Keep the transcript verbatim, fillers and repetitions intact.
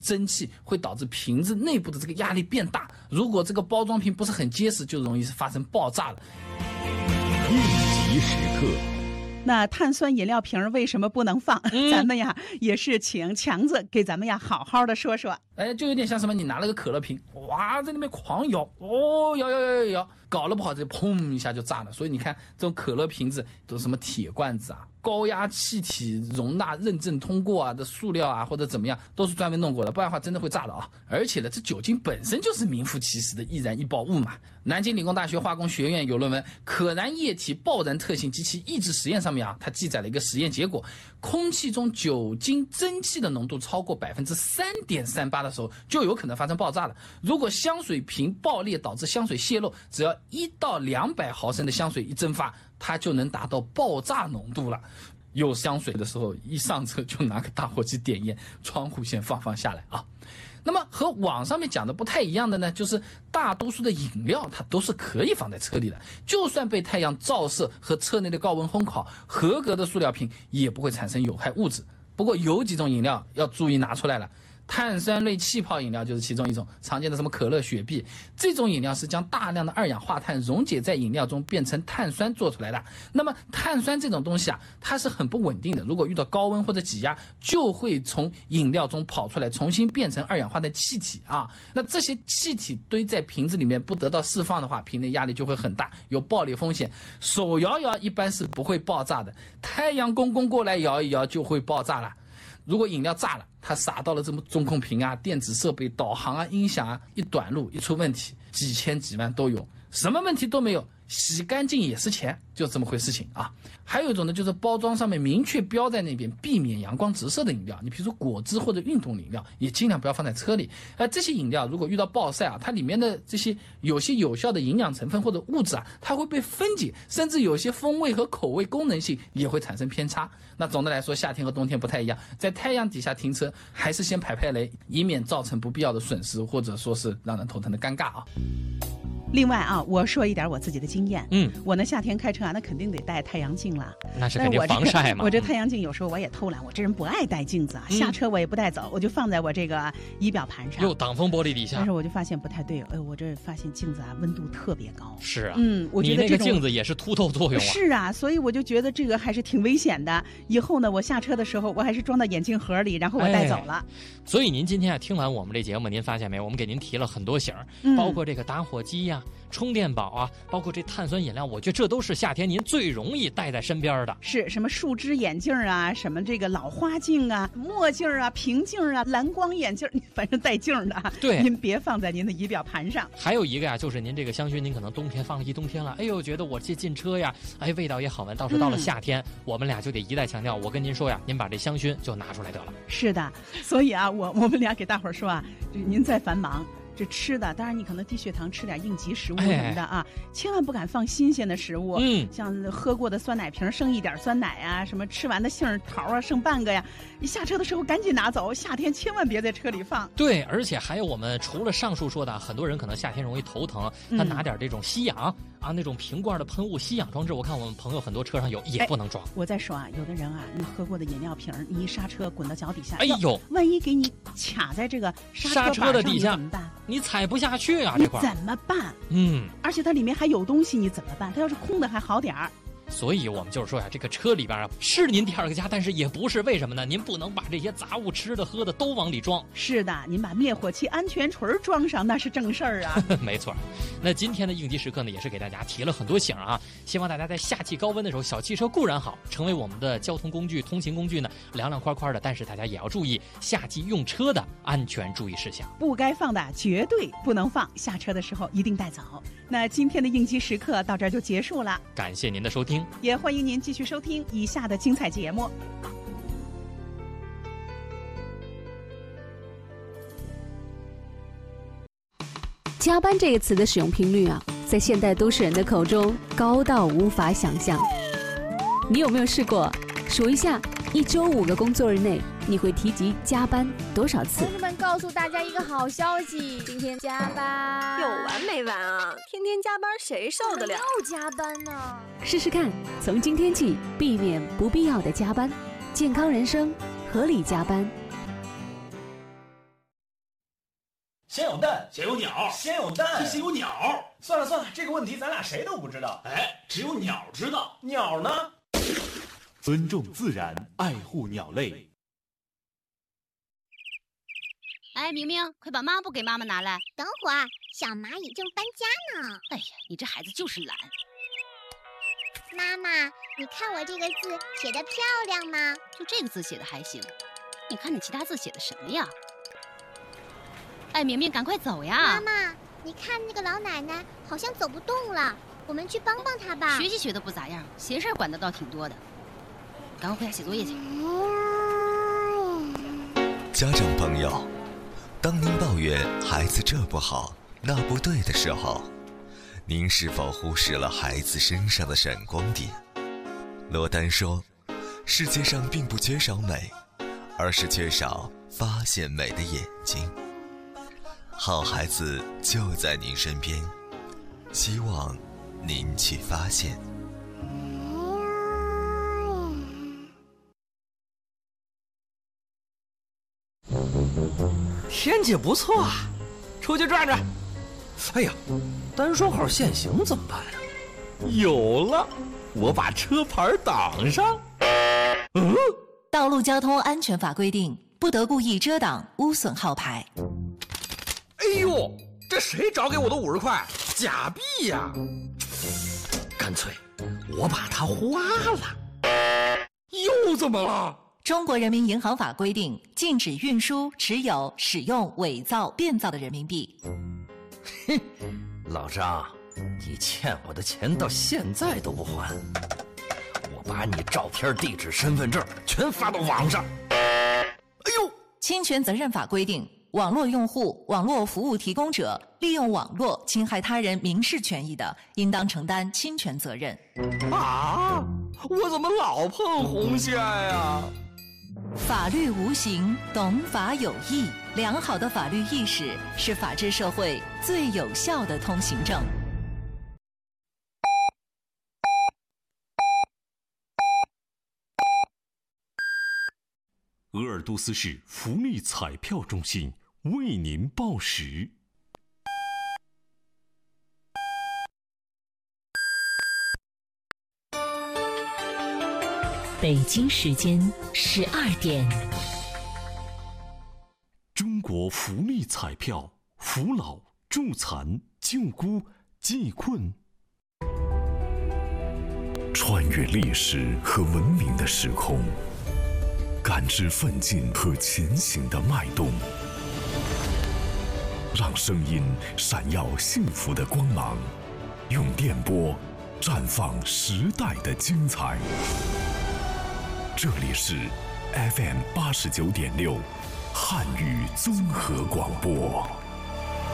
蒸汽会导致瓶子内部的这个压力变大，如果这个包装瓶不是很结实，就容易发生爆炸了。 应急时刻。 那碳酸饮料瓶为什么不能放？ 嗯、 咱们呀也是请强子给咱们呀好好的说说。 哎，就有点像什么，你拿了个可乐瓶，哇，在那边狂摇，哦，摇摇摇摇摇，搞了不好，这砰一下就炸了。所以你看，这种可乐瓶子都是什么铁罐子啊，高压气体容纳认证通过啊的塑料啊，或者怎么样，都是专门弄过的，不然的话真的会炸的啊。而且呢，这酒精本身就是名副其实的易燃易爆物嘛。南京理工大学化工学院有论文《可燃液体爆燃特性及其抑制实验》上面啊，它记载了一个实验结果：空气中酒精蒸汽的浓度超过百分之三点三八的时候，就有可能发生爆炸了。如果香水瓶爆裂导致香水泄漏，只要一到两百毫升的香水一蒸发，它就能达到爆炸浓度了。有香水的时候，一上车就拿个打火机点烟，窗户先放放下来啊。那么和网上面讲的不太一样的呢，就是大多数的饮料它都是可以放在车里的，就算被太阳照射和车内的高温烘烤，合格的塑料瓶也不会产生有害物质。不过有几种饮料要注意拿出来了。碳酸类气泡饮料就是其中一种，常见的什么可乐、雪碧，这种饮料是将大量的二氧化碳溶解在饮料中变成碳酸做出来的。那么碳酸这种东西啊，它是很不稳定的，如果遇到高温或者挤压，就会从饮料中跑出来，重新变成二氧化碳气体啊。那这些气体堆在瓶子里面不得到释放的话，瓶内压力就会很大，有爆裂风险。手摇摇一般是不会爆炸的，太阳公公过来摇一摇就会爆炸了。如果饮料炸了，它洒到了这么中控屏啊、电子设备、导航啊、音响啊，一短路一出问题，几千几万都有，什么问题都没有，洗干净也是钱，就这么回事情啊。还有一种呢，就是包装上面明确标在那边，避免阳光直射的饮料，你比如说果汁或者运动饮料，也尽量不要放在车里。而这些饮料如果遇到暴晒啊，它里面的这些有些有效的营养成分或者物质啊，它会被分解，甚至有些风味和口味功能性也会产生偏差。那总的来说，夏天和冬天不太一样，在太阳底下停车还是先排排雷，以免造成不必要的损失，或者说是让人头疼的尴尬啊。 另外啊，我说一点我自己的经验。 嗯， 我呢夏天开车啊，那肯定得戴太阳镜了。 那是肯定防晒嘛。 我这太阳镜有时候我也偷懒，我这人不爱戴镜子啊，嗯、下车我也不带走，我就放在我这个仪表盘上。 又挡风玻璃底下。 但是我就发现不太对，哎，我这发现镜子啊温度特别高。 是啊， 嗯，我觉得你那个镜子也是凸透作用啊。 是啊，所以我就觉得这个还是挺危险的。以后呢，我下车的时候我还是装到眼镜盒里，然后我带走了。 哎、所以您今天啊听完我们这节目，您发现没？我们给您提了很多醒儿、嗯，包括这个打火机呀、啊。充电宝啊，包括这碳酸饮料，我觉得这都是夏天您最容易带在身边的。 是什么树枝眼镜啊，什么这个老花镜啊、墨镜啊、平镜啊、蓝光眼镜，反正带镜的， 对， 您别放在您的仪表盘上。 还有一个呀，就是您这个香薰，您可能冬天放了一冬天了，哎呦，觉得我这进车呀，哎，味道也好闻。到时候到了夏天、嗯，我们俩就得一再强调，我跟您说呀，您把这香薰就拿出来得了。 是的，所以啊，我我们俩给大伙儿说啊，您再繁忙。这吃的，当然你可能低血糖，吃点应急食物什么的啊，哎、千万不敢放新鲜的食物。 嗯， 像喝过的酸奶瓶剩一点酸奶啊，什么吃完的杏桃啊剩半个呀，你下车的时候赶紧拿走，夏天千万别在车里放。 对，而且还有我们除了上述说的，很多人可能夏天容易头疼，他拿点这种吸氧、嗯、啊那种瓶罐的喷雾吸氧装置，我看我们朋友很多车上有，也不能装。 我再说啊，有的人啊，你喝过的饮料瓶，你一刹车滚到脚底下， 哎呦， 万一给你卡在这个刹车的底下怎么办？ 你踩不下去啊，这块怎么办？ 嗯， 而且它里面还有东西，你怎么办？它要是空的还好点儿。 所以我们就是说呀，这个车里边啊是您第二个家，但是也不是，为什么呢？您不能把这些杂物吃的喝的都往里装。 是的，您把灭火器安全锤装上，那是正事儿啊。 没错。那今天的应急时刻呢，也是给大家提了很多醒啊，希望大家在夏季高温的时候，小汽车固然好，成为我们的交通工具、通行工具呢，凉凉快快的，但是大家也要注意夏季用车的安全注意事项。 不该放的绝对不能放，下车的时候一定带走。那今天的应急时刻到这儿就结束了， 感谢您的收听， 也欢迎您继续收听以下的精彩节目。 加班这个词的使用频率啊，在现代都市人的口中高到无法想象。你有没有试过数一下，一周五个工作日内，你会提及加班多少次？ 同志们，告诉大家一个好消息，今天加班有完没完啊？天天加班谁受得了？ 又加班呢？ 试试看，从今天起避免不必要的加班，健康人生，合理加班。 先有蛋， 先有鸟， 先有蛋， 先有鸟。 算了算了，这个问题咱俩谁都不知道。 哎，只有鸟知道。 鸟呢？ 尊重自然，爱护鸟类。 哎，明明，快把抹布给妈妈拿来。 等会儿，小蚂蚁正搬家呢。 哎呀，你这孩子就是懒。 妈妈，你看我这个字写得漂亮吗？ 就这个字写的还行，你看你其他字写的什么呀？哎，明明，赶快走呀！ 妈妈，你看那个老奶奶好像走不动了，我们去帮帮她吧。 学习学的不咋样，闲事管的倒挺多的。赶快回家写作业去。 家长朋友，当您抱怨孩子这不好那不对的时候，您是否忽视了孩子身上的闪光点？罗丹说，世界上并不缺少美，而是缺少发现美的眼睛。好孩子就在您身边，希望您去发现。 天气不错啊，出去转转。哎呀，单双号限行怎么办啊？有了，我把车牌挡上。嗯， 道路交通安全法规定，不得故意遮挡、污损号牌。 哎呦，这谁找给我的五十块？假币呀！干脆我把它花了。又怎么了？ 中国人民银行法规定，禁止运输、持有、使用伪造、变造的人民币。 哼，老张，你欠我的钱到现在都不还，我把你照片、地址、身份证全发到网上。哎呦， 侵权责任法规定，网络用户、网络服务提供者利用网络侵害他人民事权益的，应当承担侵权责任。 啊，我怎么老碰红线呀？ 法律无形，懂法有义。良好的法律意识是法治社会最有效的通行证。 鄂尔多斯市福利彩票中心为您报时。 北京时间十二点。 中国福利彩票，扶老、助残、救孤、济困。 穿越历史和文明的时空，感知奋进和前行的脉动，让声音闪耀幸福的光芒，用电波绽放时代的精彩。这里是 F M 八十九点六汉语综合广播。